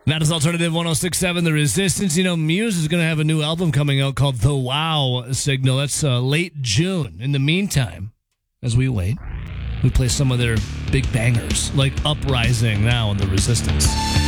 That is Alternative 106.7, The Resistance. You know, Muse is going to have a new album coming out called The Wow Signal. That's late June. In the meantime, as we wait, we play some of their big bangers, like Uprising now in The Resistance.